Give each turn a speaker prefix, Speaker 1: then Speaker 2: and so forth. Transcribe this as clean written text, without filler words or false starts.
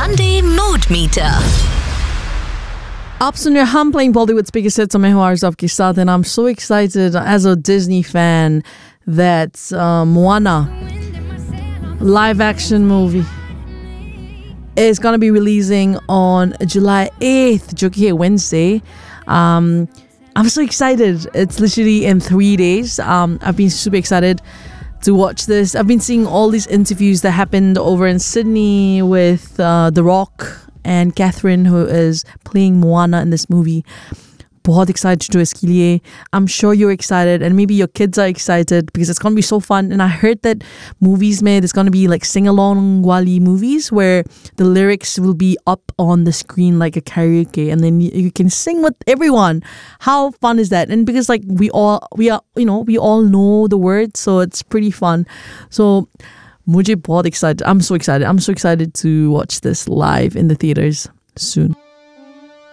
Speaker 1: Sunday Mood Meter.
Speaker 2: आप सुन रहे हम playing Bollywood speaker sets on मैं हूँ आर्ज़ आपके साथ and I'm so excited as a Disney fan that Moana live action movie is going to be releasing on July 8th जो कि है Wednesday. I'm so excited. It's literally in 3 days. I've been super excited to watch this. I've been seeing all these interviews that happened over in Sydney with The Rock and Catherine, who is playing Moana in this movie. बहुत excited to इसके लिए. I'm sure you're excited and maybe your kids are excited because it's going to be so fun. And I heard that movies में there's going to be like sing-along wali movies where the lyrics will be up on the screen like a karaoke and then you can sing with everyone. How fun is that? And because like we all know the words, so it's pretty fun. So मुझे बहुत excited. I'm so excited to watch this live in the theaters soon.